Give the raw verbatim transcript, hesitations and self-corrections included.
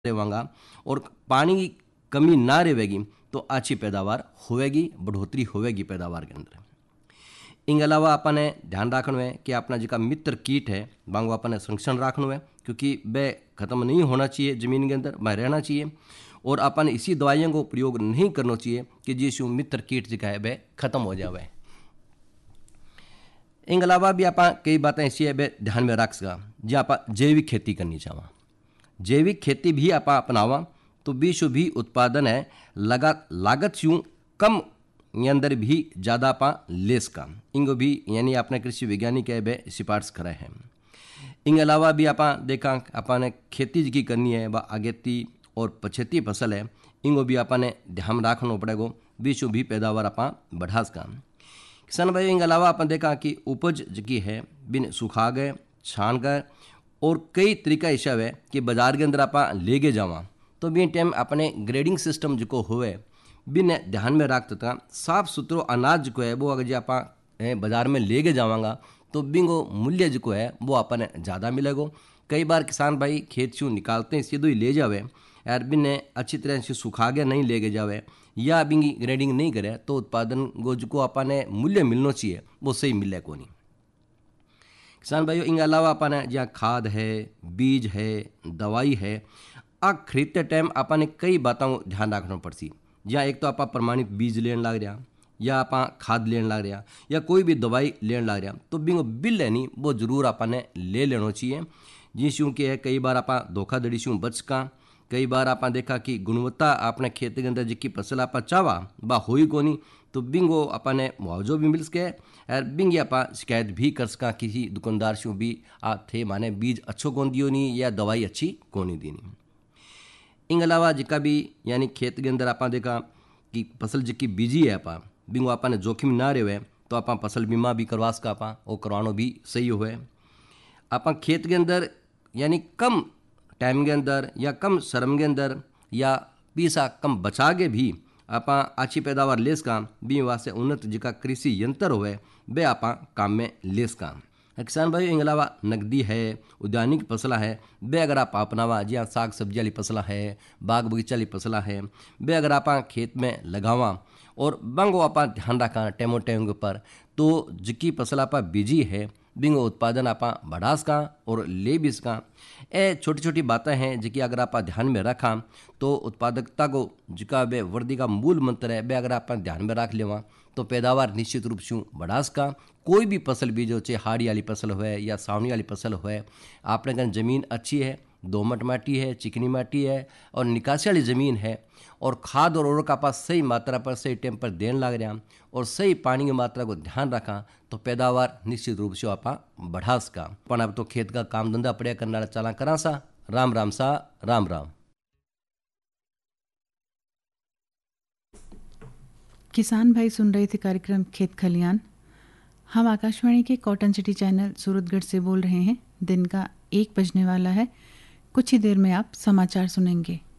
रहेगा और पानी की कमी ना रहेगी तो अच्छी पैदावार होएगी, बढ़ोतरी होएगी पैदावार के अंदर। इनके अलावा अपने ध्यान रखना है कि अपना जो मित्र कीट है बांगो अपने संरक्षण रखना है, क्योंकि वह खत्म नहीं होना चाहिए, ज़मीन के अंदर वह रहना चाहिए और अपन इसी दवाइयों को प्रयोग नहीं करना चाहिए कि जिससे मित्र कीट जो है वह खत्म हो जाए। इनके अलावा भी आप कई बातें ऐसी है वह ध्यान में रख सका, जो आप जैविक खेती करनी चाहवा। जैविक खेती भी आप अपनावा तो विश्व भी उत्पादन है लगा लागत यूँ कम अंदर भी ज़्यादा आप ले सका। इंगो भी यानी अपने कृषि वैज्ञानिक है वह सिफारिश करे हैं। इनके अलावा भी आप देखा अपने खेती की करनी है वह अगेती और पछेती फसल है, इंगो भी अपने ध्यान रखना पड़ेगा, विश्व भी पैदावार आप बढ़ा सका। किसान भाई इनके अलावा अपन देखा कि उपज की है बिन सुखा गए छान कर और कई तरीका ऐसा है कि बाजार के अंदर आप ले के जावा तो बिन टाइम अपने ग्रेडिंग सिस्टम जो हुए बिन ध्यान में रखता था साफ सुथरो अनाज जो है वो अगर जो आप बाजार में ले के जावांगा तो बिंगो मूल्य जो है वो अपन ज़्यादा मिलेगा। कई बार किसान भाई खेत से निकालते हैं सीधो ही ले जावे यार बिन अच्छी तरह से सुखा के नहीं ले के जावे या बिंगी ग्रेडिंग नहीं करे तो उत्पादन को जो अपने मूल्य मिलना चाहिए वो सही मिले को नहीं। किसान भाइयों इनके अलावा अपन जहाँ खाद है, बीज है, दवाई है, आ खरीदते टाइम अपन कई बातों को ध्यान रखना पड़ती। जहाँ एक तो आप प्रमाणित बीज लेने लग रहा या आप खाद लेने लग रहा या कोई भी दवाई लेने लग रहा तो बिंगो बिल लेनी वो जरूर अपन ले लेना चाहिए, जिसू कि है कई बार आप धोखाधड़ी से बच का। कई बार आप देखा कि गुणवत्ता अपने खेत के अंदर जिसकी फसल आप चावा बा होई को नहीं तो बिंगो अपने मुआवजो भी मिल सके और बिंग आप शिकायत भी कर सका किसी दुकानदार से भी आ थे माने बीज अच्छो कौन दियो नहीं या दवाई अच्छी कौन नहीं देनी। इनके अलावा जिका भी यानी खेत के अंदर आप देखा कि फसल जिसकी बीजी है आप बिंगो आपने जोखिम ना रहे तो आप फसल बीमा भी करवा सका आप वो करवाना भी सही हुए। आप खेत के अंदर यानी कम टाइम के अंदर या कम श्रम के अंदर या पैसा कम बचा के भी आप अच्छी पैदावार ले सका भी वास्ते उन्नत जिका कृषि यंत्र हुए वे आप काम में ले सका। किसान भाई इनके अलावा नकदी है, उद्यानिक फसला है वे अगर आप अपनावा जिया साग सब्जी वाली फसला है, बाग बगीचा वाली फसला है वे अगर आप खेत में लगावा और बंगो आप ध्यान रखा टेमो टेम के ऊपर तो जिकी फसल आप बीजी है बिंगो उत्पादन आप बढ़ा सका और ले भी सका। ए छोटी छोटी बातें हैं जिकी अगर आप ध्यान में रखा तो उत्पादकता को जिका वे वृद्धि का मूल मंत्र है वे अगर आप ध्यान में रख लेवा तो पैदावार निश्चित रूप से बढ़ा सका। कोई भी फसल बीजो चाहे हाड़ी वाली फसल हो या सावनी वाली फसल हो, आपने अगर ज़मीन अच्छी है, दोमट माटी है, चिकनी माटी है और निकासी वाली ज़मीन है और खाद और उर्वरक आप सही मात्रा पर सही टाइम पर देने लग रहा और सही पानी की मात्रा को ध्यान रखा तो पैदावार निश्चित रूप से आप बढ़ा सका। पर अब तो खेत का काम धंधा पड़िया करना चला करा सा। राम राम सा, राम राम। किसान भाई सुन रहे थे कार्यक्रम खेत खलियान। हम आकाशवाणी के कॉटन सिटी चैनल सूरतगढ़ से बोल रहे हैं। दिन का एक बजने वाला है, कुछ ही देर में आप समाचार सुनेंगे।